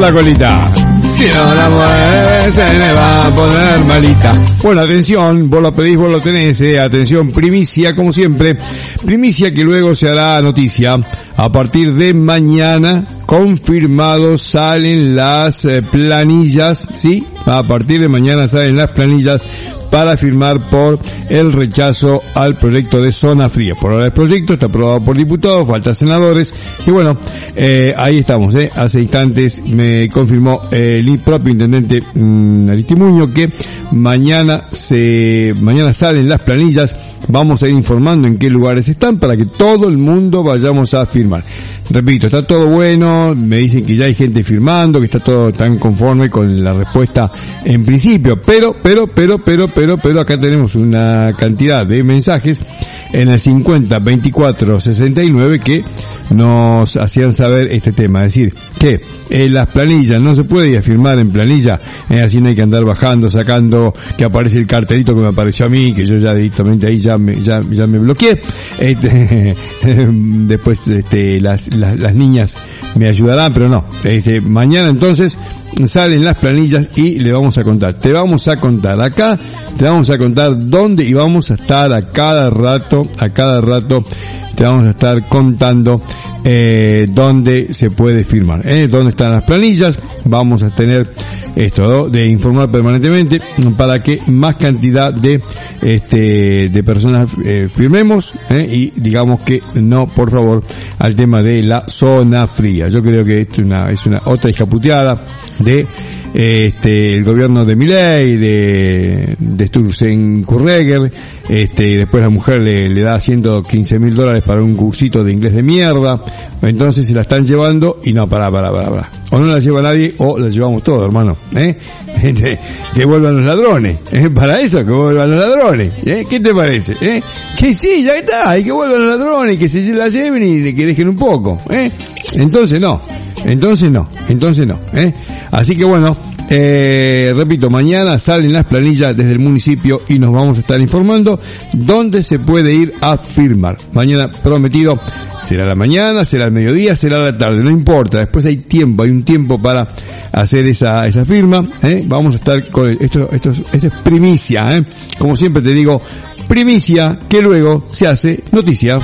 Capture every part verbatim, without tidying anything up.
la colita. Si no la mueve, se me va a poner malita. Bueno, atención, vos lo pedís, vos lo tenés, eh. Atención, primicia, como siempre. Primicia que luego se hará noticia. A partir de mañana, confirmado, salen las eh, planillas, ¿sí? A partir de mañana salen las planillas para firmar por el rechazo al proyecto de zona fría. Por ahora el proyecto está aprobado por diputados, falta senadores, y bueno, eh, ahí estamos, eh. Hace instantes me confirmó eh, el propio intendente mmm, Aristimuño que mañana se, mañana salen las planillas, vamos a ir informando en qué lugares están para que todo el mundo vayamos a firmar. Repito, está todo bueno, me dicen que ya hay gente firmando, que está todo tan conforme con la respuesta en principio, pero, pero, pero, pero, pero, pero acá tenemos una cantidad de mensajes en el cincuenta veinticuatro sesenta y nueve que nos hacían saber este tema, es decir, que en las planillas no se puede ir a firmar en planilla, eh, así no hay que andar bajando, sacando, que aparece el cartelito que me apareció a mí, que yo ya directamente ahí ya me, ya, ya me bloqueé, este, después este, las, las, las niñas me ayudarán, pero no, este, mañana entonces salen las planillas y le vamos a contar, te vamos a contar acá, te vamos a contar dónde y vamos a estar a cada rato, a cada rato te vamos a estar contando eh, dónde se puede firmar, eh, dónde están las planillas, vamos a tener esto, ¿no?, de informar permanentemente para que más cantidad de este de personas eh, firmemos eh, y digamos que no, por favor, al tema de la zona fría. Yo creo que esto es una, es una otra hijaputeada de este el gobierno de Milei, de de Sturzenegger, este y después la mujer le, le da ciento quince mil dólares para un cursito de inglés de mierda, entonces se la están llevando y no, pará, pará, pará, pará. O no la lleva nadie o la llevamos todos, hermano, ¿eh? Este, que vuelvan los ladrones, ¿eh? Para eso, que vuelvan los ladrones, ¿eh? ¿Qué te parece, eh? Que sí, ya está, hay que vuelvan los ladrones, que se la lleven y que dejen un poco, ¿eh? Entonces no, entonces no, entonces no, ¿eh? Así que bueno, Eh, repito, mañana salen las planillas desde el municipio y nos vamos a estar informando dónde se puede ir a firmar. Mañana prometido, será la mañana, será el mediodía, será la tarde, no importa, después hay tiempo, hay un tiempo para hacer esa esa firma, ¿eh? Vamos a estar con esto, esto, esto es primicia, ¿eh? Como siempre te digo, primicia que luego se hace noticia.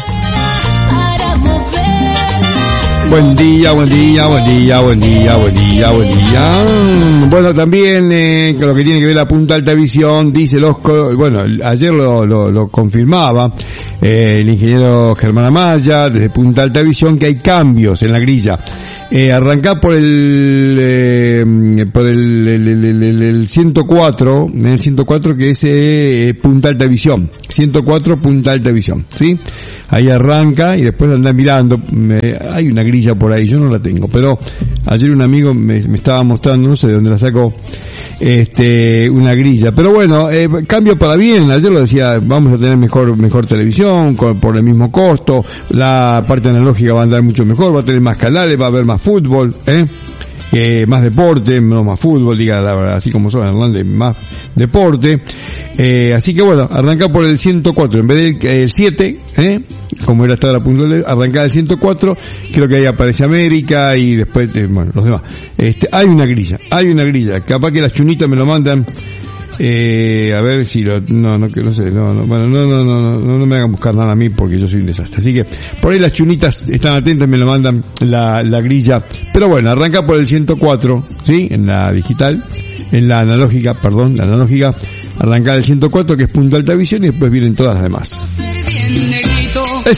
Buen día, buen día, buen día, buen día, buen día, buen día. Bueno, también eh, con lo que tiene que ver la Punta Alta Visión, dice los, bueno, ayer lo, lo, lo confirmaba eh, el ingeniero Germán Amaya desde Punta Alta Visión que hay cambios en la grilla. Eh, arrancá por el, eh, por el, el, el, el, el ciento cuatro, el ciento cuatro que es eh, Punta Alta Visión, ciento cuatro Punta Alta Visión, ¿sí? Ahí arranca y después anda mirando, me, hay una grilla por ahí, yo no la tengo, pero ayer un amigo me, me estaba mostrando, no sé de dónde la sacó, este, una grilla, pero bueno, eh, cambio para bien, ayer lo decía, vamos a tener mejor, mejor televisión, con, por el mismo costo, la parte analógica va a andar mucho mejor, va a tener más canales, va a haber más fútbol, eh, eh más deporte, no más fútbol, diga la verdad, así como son Hernández, más deporte, eh, así que bueno, arranca por el ciento cuatro, en vez del el siete, eh, como era hasta la puntual, arrancar el ciento cuatro, creo que ahí aparece América y después, eh, bueno, los demás. Este, hay una grilla, hay una grilla, capaz que las chunitas me lo mandan, eh, a ver si lo, no, no, no sé, no, no, bueno, no, no, no, no, no me hagan buscar nada a mí porque yo soy un desastre. Así que, por ahí las chunitas están atentas, me lo mandan la, la grilla. Pero bueno, arranca por el ciento cuatro, ¿sí? En la digital, en la analógica, perdón, la analógica, arranca el ciento cuatro que es Punta Alta Visión y después vienen todas las demás. Es